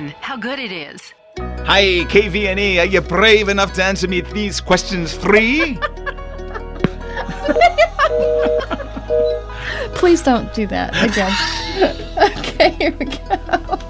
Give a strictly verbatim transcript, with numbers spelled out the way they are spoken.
Listen, how good it is. Hi, K V N E. Are you brave enough to answer me these questions three? Please don't do that again. Okay, here we go.